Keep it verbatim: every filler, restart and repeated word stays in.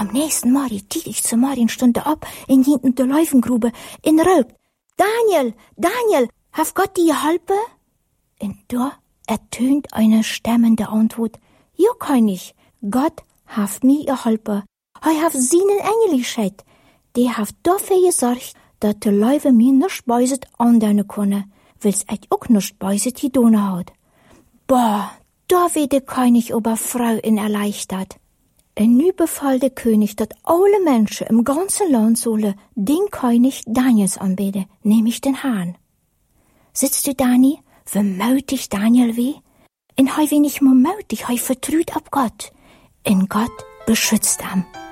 Am nächsten Morgen tieg ich zur Morgenstunde ab in hinten der Löwengrube in Rölp. Daniel, Daniel, haf Gott dir geholfen? Und da ertönt eine stemmende Antwort. Ja, König, Gott haft mir geholfen. Hei haft seinen Engel geschickt. Der haft dafür gesorgt, dass der Löwe mir nicht beiset andauern könne, weil's echt auch nicht beiset getan hat. Boah, da wird der König ober Frau in erleichtert. Und nu befahl der König, dass alle Menschen im ganzen Land sollen den König Daniels anbeten, nämlich den Hahn. Sitzt du, Dani, wie mutig Daniel weh? Und hei wenig mehr mutig, hei vertraut ab Gott. Und Gott beschützt ihn.